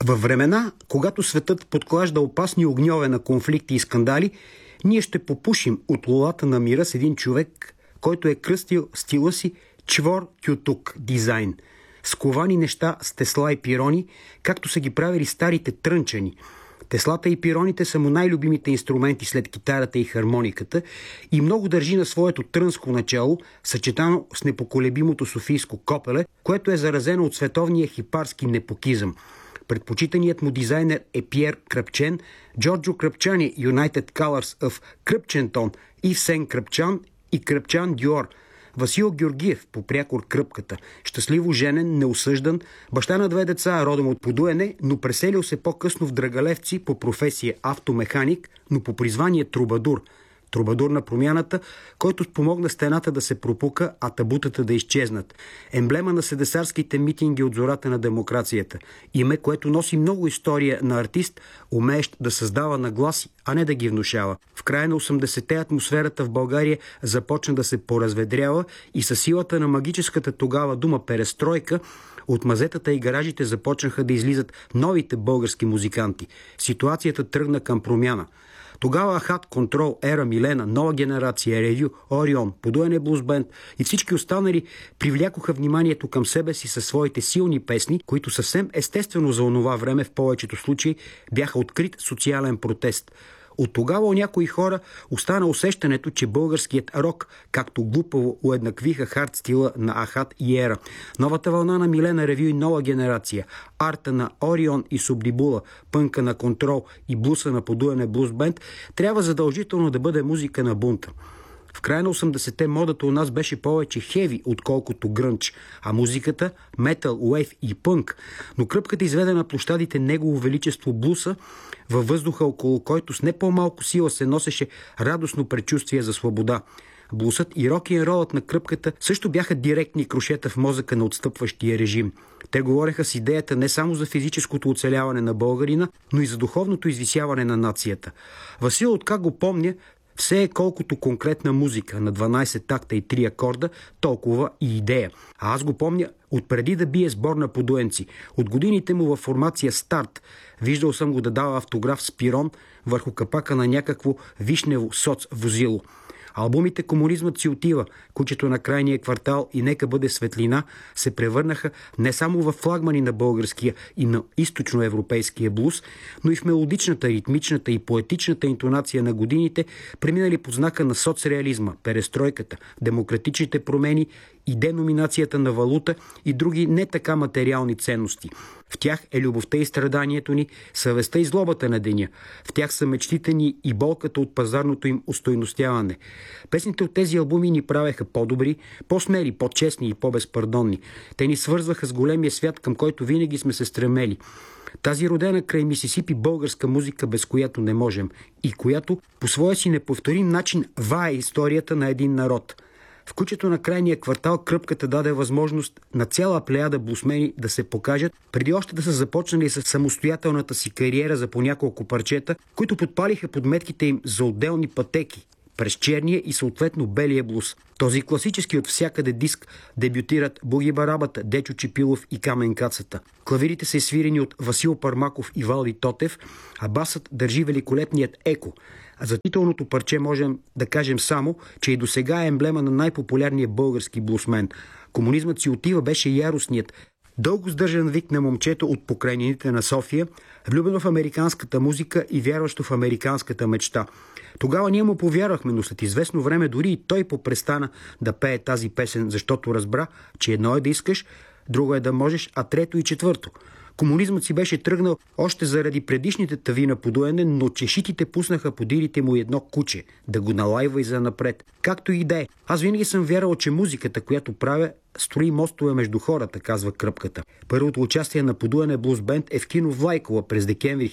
Във времена, когато светът подклажда опасни огньове на конфликти и скандали, ние ще попушим от лулата на мира с един човек, който е кръстил стила си Чвор Кютук дизайн. Сковани неща с тесла и пирони, както са ги правили старите трънчани. Теслата и пироните са му най-любимите инструменти след китарата и хармониката и много държи на своето трънско начало, съчетано с непоколебимото софийско копеле, което е заразено от световния хипарски непокизъм. Предпочитаният му дизайнер е Пиер Кръпчен, Джорджо Кръпчани, United Colors of Кръпчентон, Ив Сен Кръпчан и Кръпчан Дюор, Васил Георгиев, по прякор Кръпката, щастливо женен, неосъждан, баща на 2 деца, родом от Подуене, но преселил се по-късно в Драгалевци по професия автомеханик, но по призвание трубадур. Трубадур на промяната, който спомогна стената да се пропука, а табутата да изчезнат. Емблема на седесарските митинги от зората на демокрацията. Име, което носи много история на артист, умеещ да създава нагласи, а не да ги внушава. В края на 80-те атмосферата в България започна да се поразведрява и със силата на магическата тогава дума перестройка, от мазетата и гаражите започнаха да излизат новите български музиканти. Ситуацията тръгна към промяна. Тогава Ахат, Контрол, Ера, Милена, Нова генерация, Ревю, Орион, Подуене Блуз Бенд и всички останали привлякоха вниманието към себе си със своите силни песни, които съвсем естествено за онова време в повечето случаи бяха открит социален протест. От тогава у някои хора остана усещането, че българският рок, както глупаво уеднаквиха хард стила на Ахат и Ера, новата вълна на Милена, Ревю и Нова генерация, арта на Орион и Субдибула, пънка на Контрол и блуса на Подуене Блуз Бенд, трябва задължително да бъде музика на бунта. В края на 80-те модата у нас беше повече хеви, отколкото грънч, а музиката – метал, уейв и пънк. Но Кръпката изведе на площадите Негово величество блуса, във въздуха около който с не по-малко сила се носеше радостно предчувствие за свобода. Блусът и рок-н-ролът на Кръпката също бяха директни крушета в мозъка на отстъпващия режим. Те говореха с идеята не само за физическото оцеляване на българина, но и за духовното извисяване на нацията. Васил, откак го помня, все е колкото конкретна музика на 12 такта и 3 акорда, толкова и идея. А аз го помня отпреди да бие сбор на подуенци. От годините му във формация Старт. Виждал съм го да дава автограф с пирон върху капака на някакво вишнево соцвозило. Албумите "Комунизмът си отива", "Кучето на крайния квартал" и "Нека бъде светлина" се превърнаха не само в флагмани на българския и на източноевропейския блуз, но и в мелодичната, ритмичната и поетичната интонация на годините, преминали под знака на соцреализма, перестройката, демократичните промени и деноминацията на валута и други не така материални ценности. В тях е любовта и страданието ни, съвестта и злобата на деня. В тях са мечтите ни и болката от пазарното им устойностяване. Песните от тези албуми ни правеха по-добри, по-смели, по-честни и по-безпардонни. Те ни свързваха с големия свят, към който винаги сме се стремели. Тази родена край Мисисипи българска музика, без която не можем и която по своя си неповторим начин вае историята на един народ. В "Кучето на крайния квартал" Кръпката даде възможност на цяла плеяда блусмени да се покажат, преди още да са започнали с самостоятелната си кариера за по няколко парчета, които подпалиха подметките им за отделни пътеки през черния и съответно белия блуз. Този класически от всякъде диск дебютират Буги Барабата, Дечо Чепилов и Камен Кацата. Клавирите са свирени от Васил Пармаков и Валди Тотев, а басът държи великолепният Еко. А за титулното парче можем да кажем само, че и досега е емблема на най-популярния български блусмен. "Комунизмът си отива" беше яростният, дълго сдържан вик на момчето от покрайнините на София, влюбено в американската музика и вярващо в американската мечта. Тогава ние му повярвахме, но след известно време дори и той попрестана да пее тази песен, защото разбра, че едно е да искаш, друго е да можеш, а трето и четвърто. Комунизмът си беше тръгнал още заради предишните тави на Подуене, но чешитите пуснаха подирите му едно куче да го налайва и занапред. Както и да е. Аз винаги съм вярвал, че музиката, която правя, строи мостове между хората, казва Кръпката. Първото участие на Подуене Блуз Бенд е в кино Влайкова през декември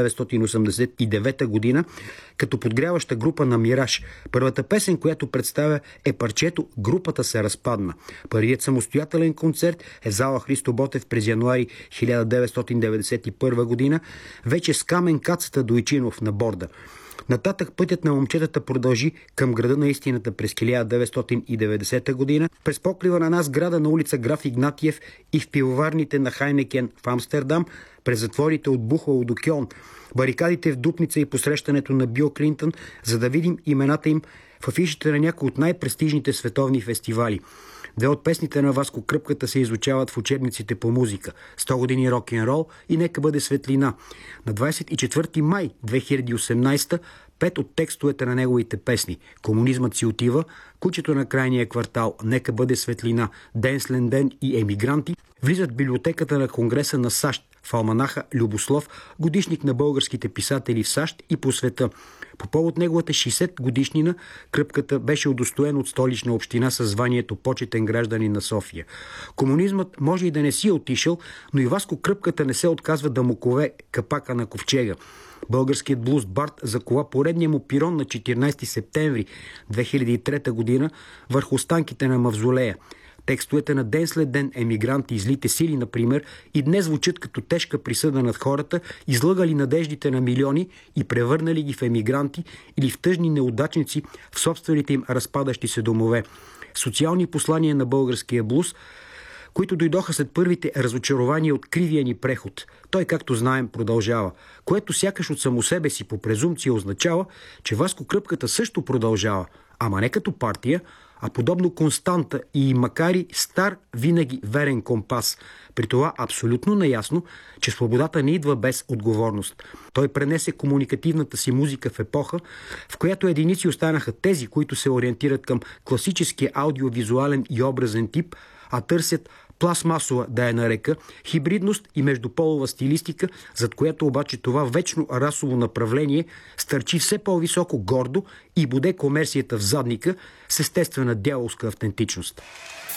1989 година като подгряваща група на Мираж. Първата песен, която представя, е парчето "Групата се разпадна". Първият самостоятелен концерт е в зала Христо Ботев през януари 1991 година, вече с Камен Кацата Дойчинов на борда. Нататък пътят на момчетата продължи към града на истината през 1990 година, през покрива на една сграда на улица Граф Игнатиев и в пивоварните на Хайнекен в Амстердам, през затворите от Бухало до Кьолн, барикадите в Дупница и посрещането на Бил Клинтън, за да видим имената им в афишите на някои от най-престижните световни фестивали. Две от песните на Васко Кръпката се изучават в учебниците по музика: «100 години рок-н-рол» и «Нека бъде светлина». На 24 май 2018 5 от текстовете на неговите песни: «Комунизмът си отива», «Кучето на крайния квартал», «Нека бъде светлина», «Ден след ден» и «Емигранти» влизат в библиотеката на Конгреса на САЩ, в алманаха Любослов, годишник на българските писатели в САЩ и по света. По повод неговата 60 годишнина Кръпката беше удостоен от Столична община със званието почетен гражданин на София. Комунизмът може и да не си отишъл, но и Васко Кръпката не се отказва да му кове капака на ковчега. Българският блуз Барт закова поредния му пирон на 14 септември 2003 година върху останките на мавзолея. Текстовете на «Ден след ден», «Емигранти» и «Злите сили», например, и днес звучат като тежка присъда над хората, излъгали надеждите на милиони и превърнали ги в емигранти или в тъжни неудачници в собствените им разпадащи се домове. Социални послания на българския блуз, които дойдоха след първите разочарования от кривия ни преход. Той, както знаем, продължава, което сякаш от само себе си по презумпция означава, че Васко Кръпката също продължава, ама не като партия, а подобно константа и макар и стар, винаги верен компас. При това абсолютно наясно, че свободата не идва без отговорност. Той пренесе комуникативната си музика в епоха, в която единици останаха тези, които се ориентират към класическия аудиовизуален и образен тип, а търсят пластмасова, да я нарека, хибридност и междуполова стилистика, зад която обаче това вечно расово направление стърчи все по-високо гордо и буде комерцията в задника с естествена дяволска автентичност.